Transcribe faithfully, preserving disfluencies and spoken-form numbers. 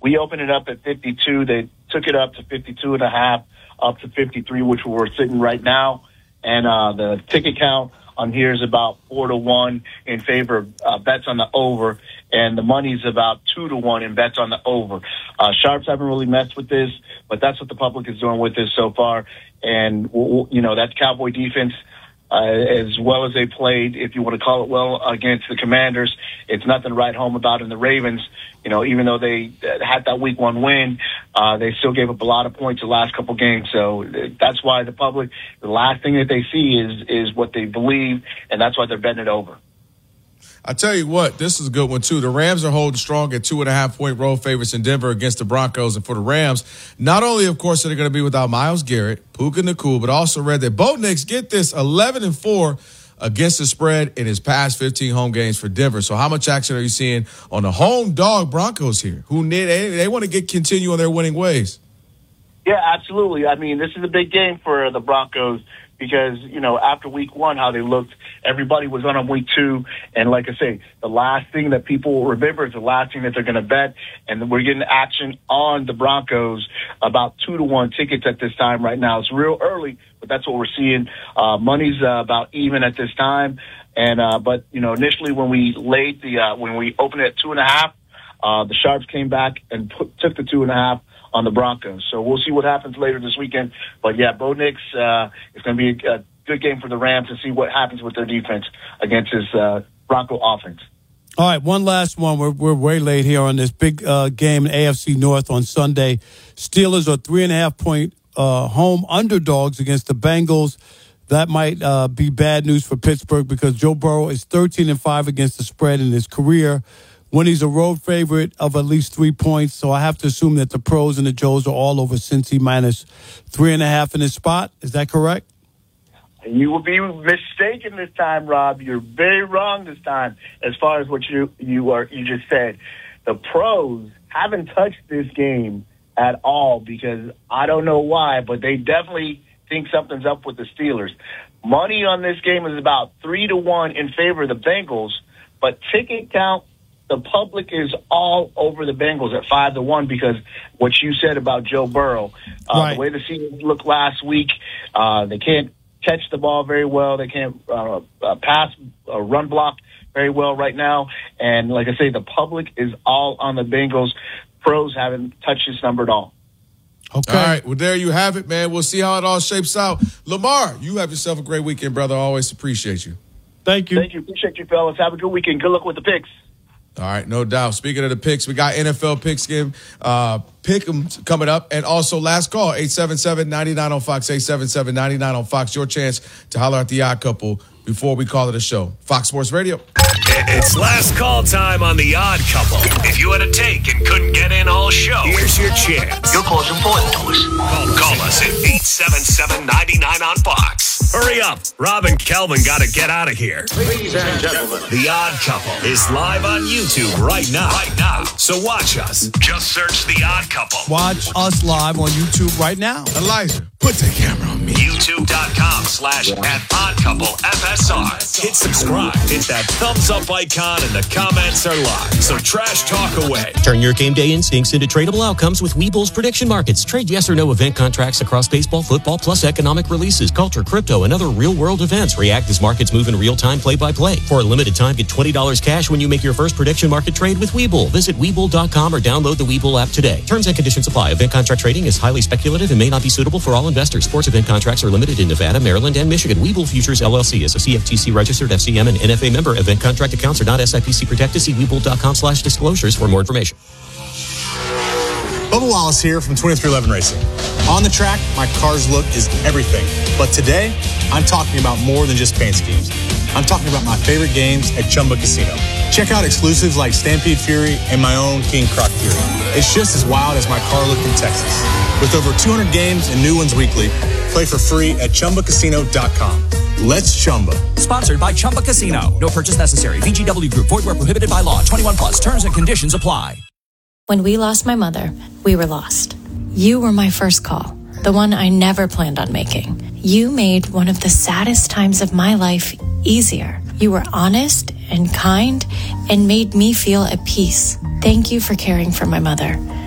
We opened it up at fifty-two. They took it up to fifty-two and a half, up to fifty-three, which we're sitting right now. And uh, the ticket count on here is about four to one in favor of uh, bets on the over, and the money's about two to one in bets on the over. Uh, sharps haven't really messed with this, but that's what the public is doing with this so far. And, you know, that Cowboy defense, uh, as well as they played, if you want to call it well, against the Commanders, it's nothing to write home about in the Ravens. You know, even though they had that week one win, uh, they still gave up a lot of points the last couple games. So that's why the public, the last thing that they see is, is what they believe, and that's why they're betting it over. I tell you what, this is a good one, too. The Rams are holding strong at two and a half point road favorites in Denver against the Broncos. And for the Rams, not only, of course, are they going to be without Myles Garrett, Puka Nacua, but also read that Bo Nix, get this, eleven and four against the spread in his past fifteen home games for Denver. So how much action are you seeing on the home dog Broncos here, who need, they, they want to get continue on their winning ways? Yeah, absolutely. I mean, this is a big game for the Broncos because, you know, after week one, how they looked, everybody was on them week two. And like I say, the last thing that people will remember is the last thing that they're going to bet. And we're getting action on the Broncos, about two to one tickets at this time right now. It's real early, but that's what we're seeing. Uh, money's uh, about even at this time. And, uh, but, you know, initially when we laid the, uh, when we opened it at two and a half, uh, the Sharps came back and put, took the two and a half on the Broncos. So we'll see what happens later this weekend. But, yeah, Bo Nix uh, is going to be a, a good game for the Rams to see what happens with their defense against this uh, Bronco offense. All right, one last one. We're, we're way late here on this big uh, game in A F C North on Sunday. Steelers are three and a half point uh, home underdogs against the Bengals. That might uh, be bad news for Pittsburgh because Joe Burrow is thirteen and five against the spread in his career, when he's a road favorite of at least three points. So I have to assume that the pros and the Joes are all over Cincy minus three and a half in his spot. Is that correct? You will be mistaken this time, Rob. You're very wrong this time as far as what you you are you just said. The pros haven't touched this game at all because I don't know why, but they definitely think something's up with the Steelers. Money on this game is about three to one in favor of the Bengals, but ticket count, the public is all over the Bengals at five to one because what you said about Joe Burrow, uh, right. The way the season looked last week, uh, they can't catch the ball very well. They can't uh, uh, pass, uh, run block very well right now. And like I say, the public is all on the Bengals. Pros haven't touched this number at all. Okay. All right. Well, there you have it, man. We'll see how it all shapes out. Lamar, you have yourself a great weekend, brother. I always appreciate you. Thank you. Thank you. Appreciate you, fellas. Have a good weekend. Good luck with the picks. All right, no doubt. Speaking of the picks, we got N F L picks game, uh, pick 'em coming up. And also last call, eight seven seven, nine nine on Fox, eight seven seven, nine nine on Fox. Your chance to holler at the Odd Couple before we call it a show. Fox Sports Radio. It's last call time on the Odd Couple. If you had a take and couldn't get in all show, here's your chance. Your call's important to us. Call, call us at eight seven seven, nine nine on Fox. Hurry up. Rob and Kelvin got to get out of here. Ladies and gentlemen, The Odd Couple is live on YouTube right now. Right now. So watch us. Just search The Odd Couple. Watch us live on YouTube right now. Elijah, put the camera on me. YouTube.com slash at Odd Couple F S R. Hit subscribe. Hit that thumbs up icon and the comments are live. So trash talk away. Turn your game day instincts into tradable outcomes with Webull's prediction markets. Trade yes or no event contracts across baseball, football, plus economic releases, culture, crypto, and other real-world events. React as markets move in real time, play-by-play. For a limited time, get twenty dollars cash when you make your first prediction market trade with Webull. Visit Webull dot com or download the Webull app today. Terms and conditions apply. Event contract trading is highly speculative and may not be suitable for all investors. Sports event contracts are limited in Nevada, Maryland, and Michigan. Webull Futures, L L C is a C F T C registered F C M and N F A member. Event contract accounts are not S I P C protected. See Webull dot com slash disclosures for more information. Bubba Wallace here from twenty-three eleven Racing. On the track, my car's look is everything. But today, I'm talking about more than just paint schemes. I'm talking about my favorite games at Chumba Casino. Check out exclusives like Stampede Fury and my own King Croc Fury. It's just as wild as my car look in Texas. With over two hundred games and new ones weekly, play for free at Chumba Casino dot com. Let's Chumba. Sponsored by Chumba Casino. No purchase necessary. V G W Group. Void where prohibited by law. twenty-one plus. Terms and conditions apply. When we lost my mother, we were lost. You were my first call, the one I never planned on making. You made one of the saddest times of my life easier. You were honest and kind and made me feel at peace. Thank you for caring for my mother.